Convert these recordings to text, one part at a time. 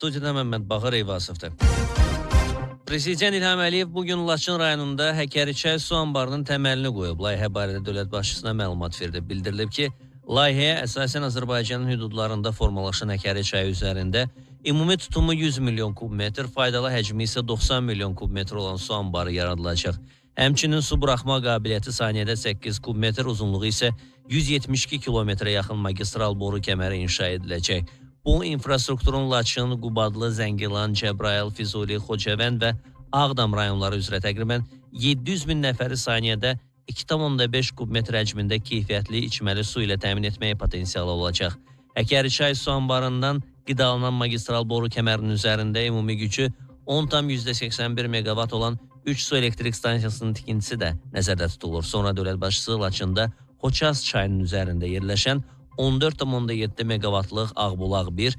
Studiyada Məmməd Bağır Eyvasovdur. Prezident İlham Əliyev bugün Laçın rayonunda Həkəriçay su anbarının təməlini qoyub. Layihə barədə dövlət başçısına məlumat verdi. Bildirilib ki, layihəyə əsasən Azərbaycanın hüdudlarında formalaşan Həkəriçay üzərində ümumi tutumu 100 milyon kubmetr, faydalı həcmi isə 90 milyon kubmetr olan su anbarı yaradılacaq. Həmçinin su buraxma qabiliyyəti saniyədə 8 kubmetr, uzunluğu isə 172 kilometrə yaxın magistral boru kəməri inşa ediləcək. Bu, infrastrukturun Laçın, Qubadlı, Zəngilan, Cəbrayıl, Füzuli, Xocavənd və Ağdam rayonları üzrə təqribən 700 min nəfəri saniyədə 2,5 kubmetr həcmində keyfiyyətli içməli su ilə təmin etməyə potensialı olacaq. Həkəriçay su anbarından qidalanan magistral boru kəmərinin üzərində ümumi gücü 10,81 meqavat olan 3 su elektrik stansiyasının tikintisi də nəzərdə tutulur. Sonra dövlət başçısı Laçında Xoçaz çayının üzərində yerləşən 14,7 meqavatlıq Ağbulaq 1,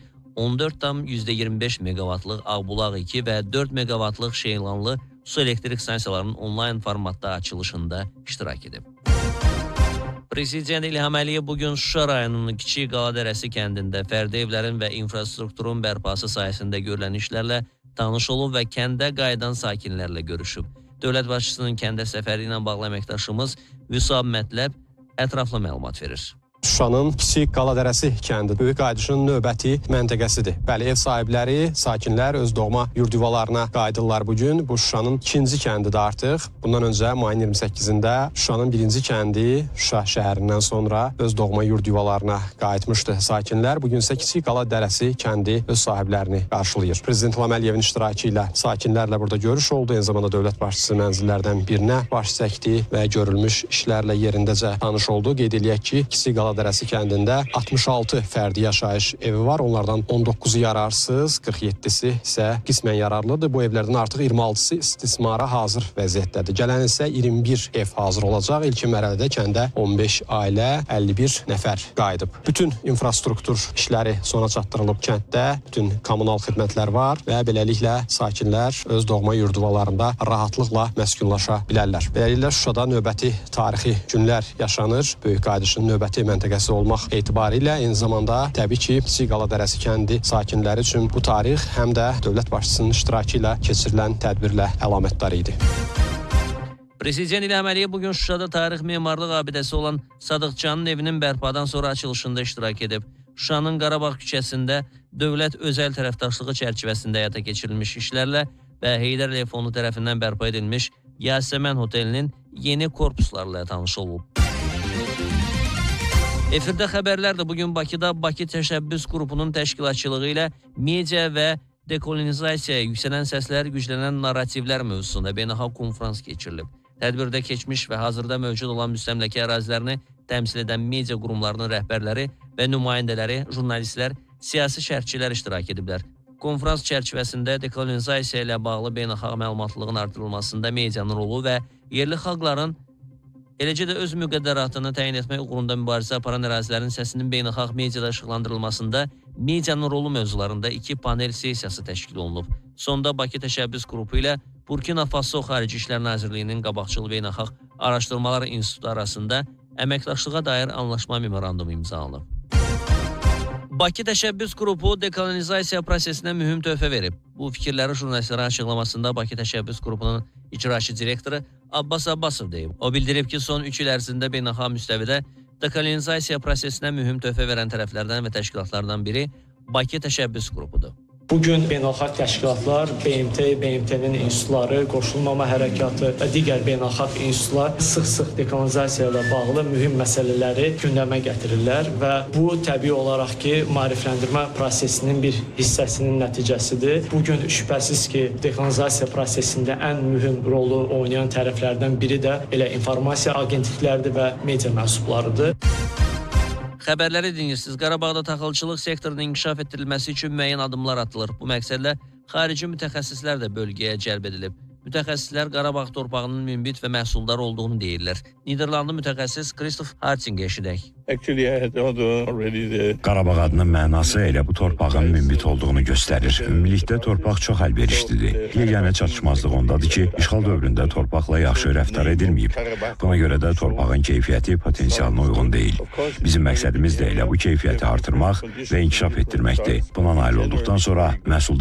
14,25 meqavatlıq Ağbulaq 2 və 4 meqavatlıq Şeylanlı su elektrik stansiyalarının onlayn formatda açılışında iştirak edib. Prezident İlham Əliyev bugün Şuşa rayonunun Kiçik Qaladərəsi kəndində fərdi evlərin və infrastrukturun bərpası sayəsində görülən işlərlə tanış olub və kəndə qayıdan sakinlərlə görüşüb. Dövlət başçısının kəndə səfəri ilə bağlı əməkdaşımız Vüsab Mətləb ətraflı məlumat verir. Şuşanın Kiçik Qaladərəsi kəndi böyük qayıdışın növbəti məntəqəsidir. Bəli, ev sahibləri, sakinlər öz doğma yurd yuvalarına qayıdırlar bugün. Bu Şuşanın ikinci kəndidir artıq. Bundan öncə mayın 28-də Şuşanın birinci kəndi Şuşa şəhərindən sonra öz doğma yurd yuvalarına qayıtmışdı sakinlər. Bugün isə Kiçik Qaladərəsi kəndi öz sahiblərini qarşılayır. Prezident İlham Əliyevin iştirakı ilə sakinlərlə burada görüş oldu. Eyni zamanda dövlət başçısı mənzillərdən birinə baş çəkdi və görülmüş işlərlə yerindəcə tanış oldu. Qeyd eləyək ki, Kiçik Qaladərəsi kəndində 66 fərdi yaşayış evi var. Onlardan 19-u yararsız, 47-si isə qismən yararlıdır. Bu evlərdən artıq 26-sı istismara hazır vəziyyətdədir. Gələn isə 21 ev hazır olacaq. İlkin mərhələdə kəndə 15 ailə, 51 nəfər qayıdıb. Bütün infrastruktur işləri sona çatdırılıb kənddə. Bütün kommunal xidmətlər var və beləliklə sakinlər öz doğma yurduvalarında rahatlıqla məskunlaşa bilərlər. Beləliklə Şuşada növbəti tarixi günlər yaşanır. Böyük qayıdışın növbəti məntəqəsi olmaq etibarilə eyni zamanda təbii ki, Kiçik Qaladərəsi kəndi sakinləri üçün bu tarix həm də dövlət başçısının iştirakı ilə keçirilən tədbirlə əlamətdar idi. Prezident İlham Əliyev bugün Şuşada tarix memarlıq abidəsi olan Sadıqcanın evinin bərpadan sonra açılışında iştirak edib. Şuşanın Qarabağ küçəsində dövlət özəl tərəfdaşlığı çərçivəsində həyata keçirilmiş işlərlə və Heydər Əliyev Fondu tərəfindən bərpa edilmiş Yasəmən Hotelinin yeni korpuslarla tanış olub. Efirdə xəbərlər də bugün Bakıda Bakı Təşəbbüs qrupunun təşkilatçılığı ilə media və dekolonizasiyaya yüksələn səslər, güclənən narrativlər mövzusunda beynəlxalq konfrans keçirilib. Tədbirdə keçmiş və hazırda mövcud olan müstəmləkə ərazilərini təmsil edən media qurumlarının rəhbərləri və nümayəndələri, jurnalistlər, siyasi şərhçilər iştirak ediblər. Konfrans çərçivəsində dekolonizasiya ilə bağlı beynəlxalq məlumatlılığın artırılmasında medianın rolu və yerli xalqların eləcə də öz müqəddəratını təyin etmək uğrunda mübarizə aparan ərazilərin səsinin beynəlxalq mediada işıqlandırılmasında medianın rolu mövzularında 2 panel sessiyası təşkil olunub. Sonda Bakı Təşəbbüs qrupu ilə Burkina Faso Xarici İşlər Nazirliyinin qabaqcıl beynəlxalq araşdırmalar institutu arasında əməkdaşlığa dair anlaşma memorandumu imzalanıb. Bakı Təşəbbüs qrupu dekolonizasiya prosesinə mühüm töhfə verib. Bu fikirləri jurnalistlərə açıqlamasında Bakı Təşəbbüs qrupunun icraçı direktoru Abbas Abbasov deyib. O bildirib ki, son 3 il ərzində beynəlxalq müstəvidə dekolonizasiya prosesinə mühüm töhfə verən tərəflərdən və təşkilatlardan biri Bakı Təşəbbüs qrupudur. Bugün beynəlxalq təşkilatlar, BMT, BMT-nin institutları, qoşulmama hərəkatı və digər beynəlxalq institutlar sıx-sıx dekolonizasiya ilə bağlı mühüm məsələləri gündəmə gətirirlər və bu təbii olaraq ki, maarifləndirmə prosesinin bir hissəsinin nəticəsidir. Bugün şübhəsiz ki, dekolonizasiya prosesində ən mühüm rolu oynayan tərəflərdən biri də elə informasiya agentlikləridir və media mənsublarıdır. Xəbərləri dinləyirsiniz. Qarabağda taxılçılıq sektorunun inkişaf etdirilməsi üçün müəyyən addımlar atılır. Bu məqsədlə xarici mütəxəssislər də bölgəyə cəlb edilib. Mütəxəssislər Qarabağ torpağının münbit və məhsuldar olduğunu deyirlər. Niderlandlı mütəxəssis Christoph Harting eşidək. Qarabağ adının mənası elə bu torpağın münbit olduğunu göstərir. Ümumilikdə torpaq çox əlverişlidir. Yeganə çatışmazlıq ondadır ki, işğal dövründə torpaqla yaxşı rəftar edilməyib. Buna görə də torpağın keyfiyyəti potensialına uyğun deyil. Bizim məqsədimiz də elə bu keyfiyyəti artırmaq və inkişaf etdirməkdir. Buna nail olduqdan sonra məhsuldar